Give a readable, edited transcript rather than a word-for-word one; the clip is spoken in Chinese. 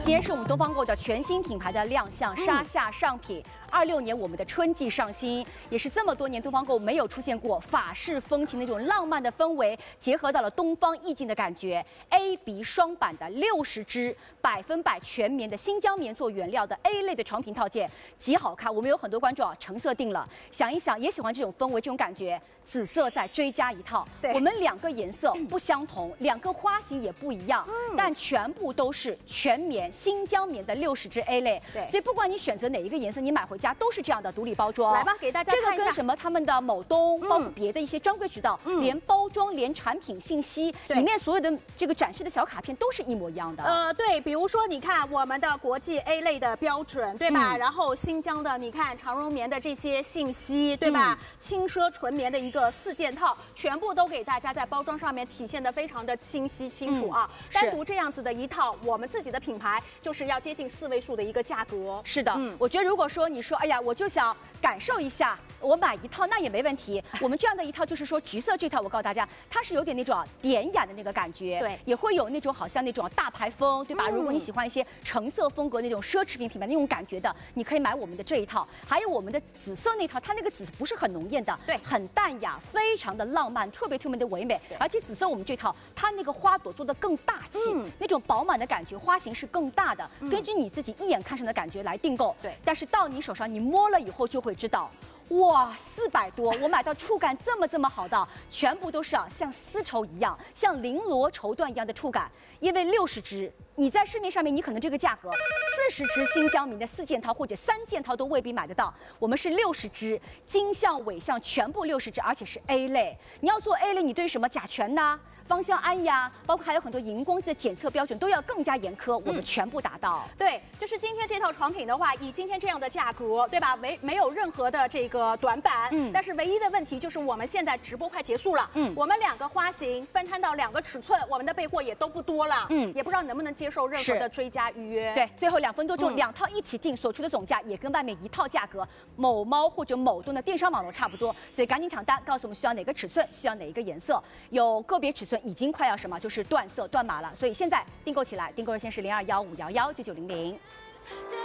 今天是我们东方购的全新品牌的亮相沙夏上品。26年我们的春季上新，也是这么多年东方购没有出现过法式风情那种浪漫的氛围，结合到了东方意境的感觉。A、B 双版的60支100%全棉的新疆棉做原料的 A 类的长屏套件，极好看。我们有很多观众成色定了，想一想也喜欢这种氛围、这种感觉。紫色再追加一套，我们2个颜色不相同，2个花型也不一样，但全部都是全棉新疆棉的60支 A 类。对，所以不管你选择哪一个颜色，你买回家都是这样的独立包装。 来吧，给大家看一下。 这个跟什么他们的某东，包括别的一些专柜渠道，连包装、连产品信息，里面所有的这个展示的小卡片都是一模一样的。 对，比如说你看我们的国际 A 类的标准，对吧？然后新疆的，你看长绒棉的这些信息，对吧？轻奢纯棉的一个4件套，全部都给大家在包装上面体现的非常的清晰清楚啊。单独这样子的一套，我们自己的品牌就是要接近4位数的一个价格。 是的，我觉得如果说你说，哎呀，我就想感受一下，我买一套那也没问题。我们这样的一套就是说橘色这套，我告诉大家，它是有点那种典雅的那个感觉，对，也会有那种好像那种大牌风，对吧？如果你喜欢一些橙色风格那种奢侈品品牌那种感觉的，你可以买我们的这一套。还有我们的紫色那套，它那个紫不是很浓艳的，对，很淡雅，非常的浪漫，特别的唯美。而且紫色我们这套，它那个花朵做的更大气，那种饱满的感觉，花型是更大的，根据你自己一眼看上的感觉来订购。对，但是到你手上，你摸了以后就会知道。哇，400多，我买到触感这么好的，全部都是像丝绸一样，像绫罗绸缎一样的触感。因为60支，你在市面上面你可能这个价格，40支新疆棉的4件套或者3件套都未必买得到。我们是60支，金项、尾项全部60支，而且是 A 类。你要做 A 类，你对什么甲醛呐？芳香胺呀，包括还有很多荧光剂的检测标准都要更加严苛，我们全部达到。 对，就是今天这套床品的话，以今天这样的价格，对吧？没有任何的这个短板，但是唯一的问题就是我们现在直播快结束了，我们2个花型分摊到2个尺寸，我们的备货也都不多了，也不知道能不能接受任何的追加预约。 对，最后2分多钟，2套一起订，所出的总价也跟外面一套价格某猫或者某东的电商网络差不多，所以赶紧抢单，告诉我们需要哪个尺寸，需要哪一个颜色，有个别尺寸已经快要什么，就是断色断码了，所以现在订购起来，订购热线是0215119900。